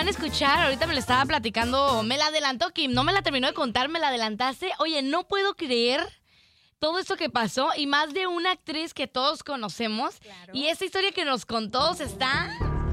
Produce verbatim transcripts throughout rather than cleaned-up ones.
van a escuchar, ahorita me la estaba platicando, me la adelantó Kim, no me la terminó de contar, me la adelantaste. Oye, no puedo creer todo esto que pasó y más de una actriz que todos conocemos. Claro. Y esta historia que nos contó se está...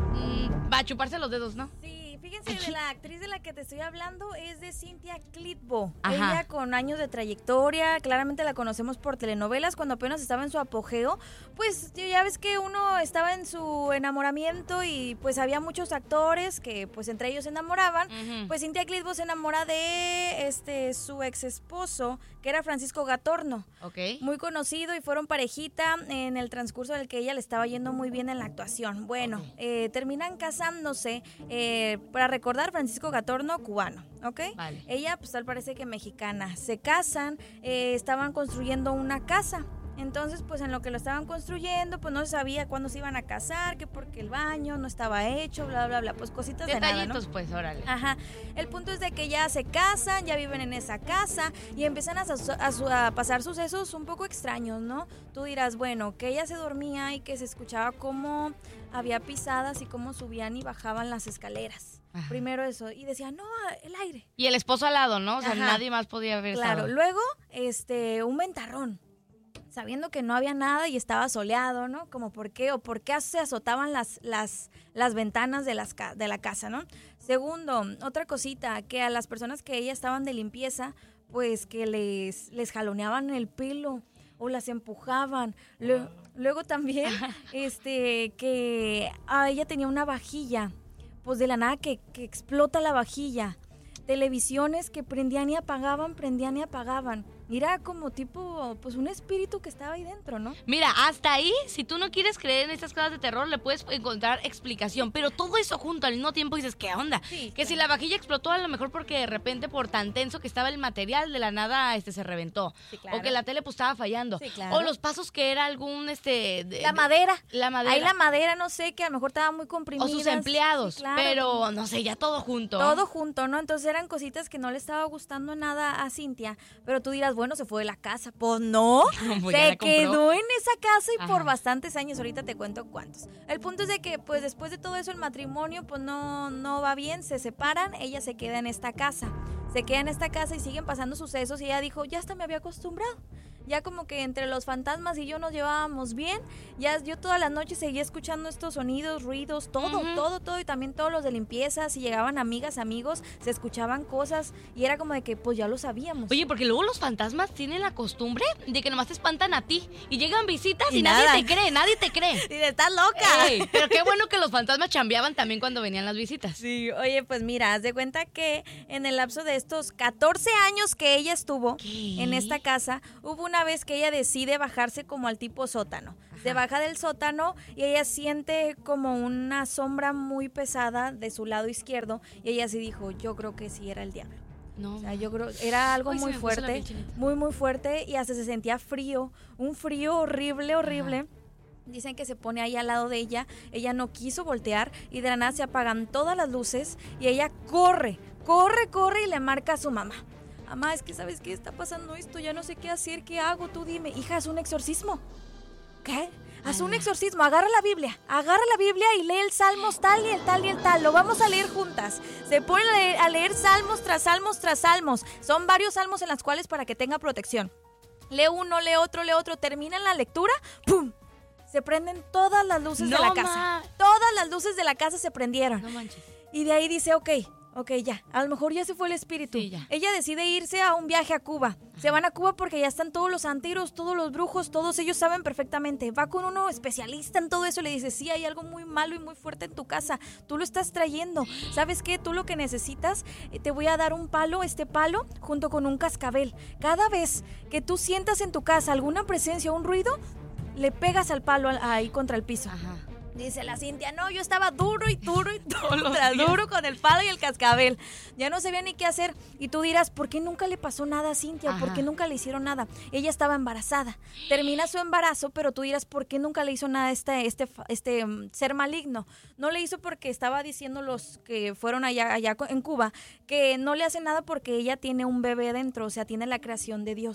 Mmm, va a chuparse los dedos, ¿no? Sí. Fíjense, de la actriz de la que te estoy hablando es de Cynthia Clitbo. Ajá. Ella con años de trayectoria, claramente la conocemos por telenovelas, cuando apenas estaba en su apogeo. Pues ya ves que uno estaba en su enamoramiento y pues había muchos actores que pues entre ellos se enamoraban. Uh-huh. Pues Cynthia Clitbo se enamora de este su ex esposo, que era Francisco Gatorno. Okay. Muy conocido y fueron parejita en el transcurso del que ella le estaba yendo muy bien en la actuación. Bueno, okay. eh, terminan casándose. Eh, Para recordar, Francisco Gatorno, cubano, ¿ok? Vale. Ella, pues tal parece que mexicana. Se casan, eh, estaban construyendo una casa. Entonces, pues en lo que lo estaban construyendo, pues no se sabía cuándo se iban a casar, que porque el baño no estaba hecho, bla, bla, bla, pues cositas de nada, ¿no? Detallitos, pues, órale. Ajá. El punto es de que ya se casan, ya viven en esa casa y empiezan a, a, a pasar sucesos un poco extraños, ¿no? Tú dirás, bueno, que ella se dormía y que se escuchaba cómo había pisadas y cómo subían y bajaban las escaleras. Ajá. Primero eso, y decía, no, el aire. Y el esposo al lado, ¿no? O sea, Ajá. nadie más podía ver. Claro, estado. Luego, este, un ventarrón. Sabiendo que no había nada y estaba soleado, ¿no? Como por qué o por qué se azotaban las, las, las ventanas de, las, de la casa, ¿no? Segundo, otra cosita, que a las personas que ella estaban de limpieza, pues que les, les jaloneaban el pelo o las empujaban. Luego, luego también, este, que ah, ella tenía una vajilla, pues de la nada que, que explota la vajilla. Televisiones que prendían y apagaban, prendían y apagaban. Era como tipo, pues un espíritu que estaba ahí dentro, ¿no? Mira, hasta ahí, si tú no quieres creer en estas cosas de terror, le puedes encontrar explicación. Pero todo eso junto al mismo tiempo dices, ¿qué onda? Sí, que claro. Si la vajilla explotó, a lo mejor porque de repente por tan tenso que estaba el material, de la nada este se reventó. Sí, claro. O que la tele pues estaba fallando. Sí, claro. O los pasos que era algún, este... De, la madera. La madera. Ahí la madera, no sé, que a lo mejor estaba muy comprimida. O sus empleados. Sí, claro. Pero, no sé, ya todo junto. Todo junto, ¿no? Entonces eran cositas que no le estaba gustando nada a Cynthia. Pero tú dirás, bueno, se fue de la casa. Pues no, pues se quedó en esa casa y Ajá. por bastantes años, ahorita te cuento cuántos. El punto es de que pues después de todo eso el matrimonio pues no, no va bien, se separan, ella se queda en esta casa, se queda en esta casa y siguen pasando sucesos y ella dijo, ya hasta me había acostumbrado. Ya como que entre los fantasmas y yo nos llevábamos bien, ya yo todas las noches seguía escuchando estos sonidos, ruidos, todo, uh-huh. todo, todo, y también todos los de limpieza, si llegaban amigas, amigos, se escuchaban cosas y era como de que pues ya lo sabíamos. Oye, porque luego los fantasmas tienen la costumbre de que nomás te espantan a ti y llegan visitas y, y nadie te cree, nadie te cree. Y de estás loca. Ey, pero qué bueno que los fantasmas chambeaban también cuando venían las visitas. Sí, oye, pues mira, haz de cuenta que en el lapso de estos catorce años que ella estuvo ¿Qué? En esta casa, hubo una vez que ella decide bajarse como al tipo sótano. Ajá. Se baja del sótano y ella siente como una sombra muy pesada de su lado izquierdo y ella sí dijo, yo creo que sí era el diablo. No. O sea, yo creo, era algo Uy, muy fuerte, muy muy fuerte y hasta se sentía frío, un frío horrible, horrible. Ajá. Dicen que se pone ahí al lado de ella, ella no quiso voltear y de la nada se apagan todas las luces y ella corre, corre, corre y le marca a su mamá. Mamá, es que ¿sabes qué? Está pasando esto, ya no sé qué hacer, ¿qué hago? Tú dime. Hija, haz un exorcismo. ¿Qué? Haz un exorcismo, agarra la Biblia, agarra la Biblia y lee el Salmos tal y el tal y el tal, lo vamos a leer juntas. Se ponen a leer, a leer salmos tras salmos tras salmos, son varios salmos en las cuales para que tenga protección. Lee uno, lee otro, lee otro, terminan la lectura, ¡pum! Se prenden todas las luces no, de la casa. Ma. Todas las luces de la casa se prendieron. No manches. Y de ahí dice, ok, ok, ya, a lo mejor ya se fue el espíritu. Sí, ya. Ella decide irse a un viaje a Cuba. Ajá. Se van a Cuba porque ya están todos los santeros, todos los brujos, todos ellos saben perfectamente. Va con uno especialista en todo eso y le dice, sí, hay algo muy malo y muy fuerte en tu casa. Tú lo estás trayendo. ¿Sabes qué? Tú lo que necesitas, te voy a dar un palo, este palo, junto con un cascabel. Cada vez que tú sientas en tu casa alguna presencia o un ruido, le pegas al palo ahí contra el piso. Ajá. Dice la Cynthia, no, yo estaba duro y duro y duro, duro con el palo y el cascabel. Ya no sabía ni qué hacer. Y tú dirás, ¿por qué nunca le pasó nada a Cynthia? Ajá. ¿Por qué nunca le hicieron nada? Ella estaba embarazada. Termina su embarazo, pero tú dirás, ¿por qué nunca le hizo nada a este, este, este um, ser maligno? No le hizo porque estaba diciendo los que fueron allá, allá en Cuba, que no le hace nada porque ella tiene un bebé dentro, o sea, tiene la creación de Dios.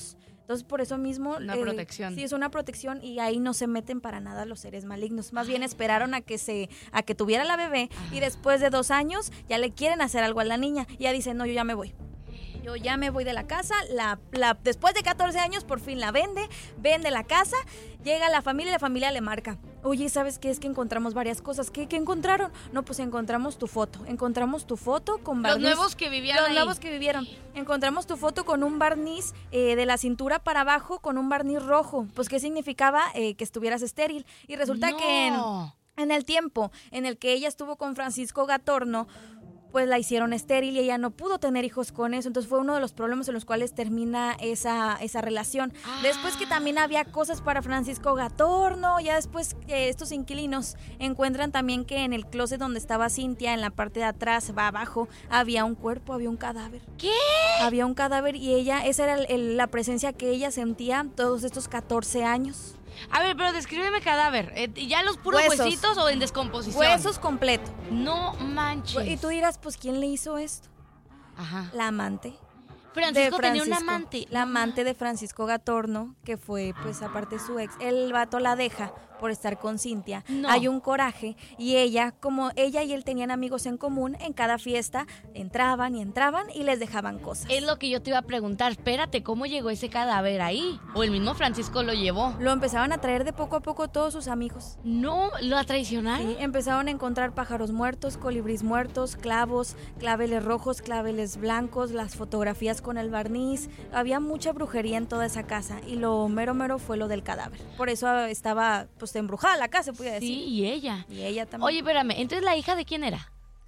Entonces, por eso mismo... Una eh, protección. Sí, es una protección y ahí no se meten para nada los seres malignos. Más bien esperaron a que se a que tuviera la bebé Ajá. y después de dos años ya le quieren hacer algo a la niña. Y ya dice, no, yo ya me voy. Yo ya me voy de la casa, la, la, después de catorce años por fin la vende, vende la casa, llega la familia y la familia le marca. Oye, ¿sabes qué? Es que encontramos varias cosas. ¿Qué, qué encontraron? No, pues encontramos tu foto. Encontramos tu foto con barniz. Los nuevos que vivían Los ahí. nuevos que vivieron. Encontramos tu foto con un barniz eh, de la cintura para abajo, con un barniz rojo. Pues, ¿qué significaba? Eh, que estuvieras estéril. Y resulta No. que en, en el tiempo en el que ella estuvo con Francisco Gatorno, pues la hicieron estéril y ella no pudo tener hijos con eso. Entonces fue uno de los problemas en los cuales termina esa, esa relación. Ah. Después que también había cosas para Francisco Gatorno, ya después eh, estos inquilinos encuentran también que en el closet donde estaba Cintia, en la parte de atrás, va abajo, había un cuerpo, había un cadáver. ¿Qué? Había un cadáver y ella, esa era el- el- la presencia que ella sentía todos estos catorce años. A ver, pero descríbeme cadáver. Eh, ¿Ya los puros Huesos. huesitos o en descomposición? Huesos completo. No manches. Y tú dirás, pues, ¿quién le hizo esto? Ajá. La amante. Francisco, de tenía un Francisco, amante. La amante de Francisco Gatorno, que fue, pues, aparte su ex. El vato la deja por estar con Cintia. No. Hay un coraje y ella, como ella y él tenían amigos en común, en cada fiesta entraban y entraban y les dejaban cosas. Es lo que yo te iba a preguntar. Espérate, ¿cómo llegó ese cadáver ahí? ¿O el mismo Francisco lo llevó? Lo empezaban a traer de poco a poco todos sus amigos. No, ¿lo traicionaron? Sí, empezaron a encontrar pájaros muertos, colibríes muertos, clavos, claveles rojos, claveles blancos, las fotografías con el barniz. Había mucha brujería en toda esa casa y lo mero mero fue lo del cadáver. Por eso estaba pues embrujada la casa, se podía decir. Sí, y ella. Y ella también. Oye, espérame, entonces ¿la hija de quién era?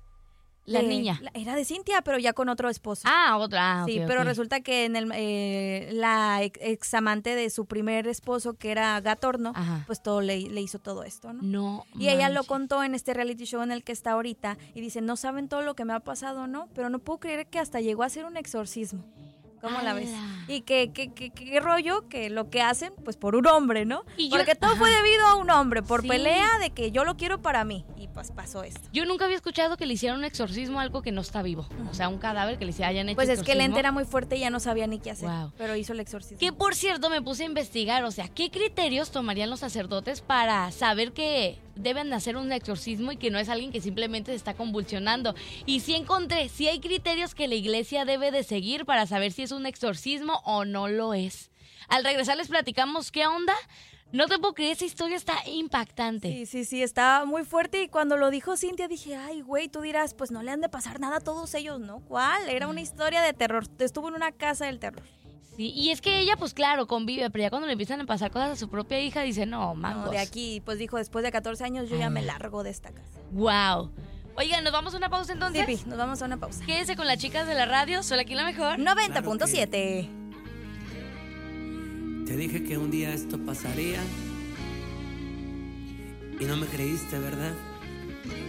La De- niña. la- era de Cintia, pero ya con otro esposo. Ah, otra. Ah, Sí, ok, pero ok. resulta que en el, eh, la ex, ex amante de su primer esposo, que era Gatorno, Ajá. pues todo le, le hizo todo esto, ¿no? No. Y ella lo manches. contó en este reality show en el que está ahorita y dice, no saben todo lo que me ha pasado, ¿no? Pero no puedo creer que hasta llegó a hacer un exorcismo. ¿Cómo la ves? ¡Hala! Y que, que, que, que rollo que lo que hacen, pues por un hombre, ¿no? Y yo- Porque todo ajá. fue debido a un hombre, por Sí. pelea de que yo lo quiero para mí. Y pues pasó esto. Yo nunca había escuchado que le hicieran un exorcismo a algo que no está vivo. O sea, un cadáver que le hayan hecho Pues es que el exorcismo. ente era muy fuerte y ya no sabía ni qué hacer. Wow. Pero hizo el exorcismo. Que por cierto me puse a investigar, o sea, ¿qué criterios tomarían los sacerdotes para saber que deben hacer un exorcismo y que no es alguien que simplemente se está convulsionando? Y sí encontré, sí hay criterios que la iglesia debe de seguir para saber si es un exorcismo o no lo es. Al regresar les platicamos qué onda. No te puedo creer, esa historia está impactante. Sí, sí, sí, estaba muy fuerte y cuando lo dijo Cintia dije, ay, güey, tú dirás, pues no le han de pasar nada a todos ellos, ¿no? ¿Cuál? Era una historia de terror. Estuvo en una casa del terror. Sí, y es que ella, pues claro, convive, pero ya cuando le empiezan a pasar cosas a su propia hija, dice, no, No, mangos. de aquí, pues dijo, después de catorce años yo ya me largo de esta casa. Wow. Oigan, ¿nos vamos a una pausa entonces? Sí, Pi, nos vamos a una pausa. Quédese con las chicas de la radio, soy aquí la mejor. noventa punto siete. Te dije que un día esto pasaría y no me creíste, ¿verdad?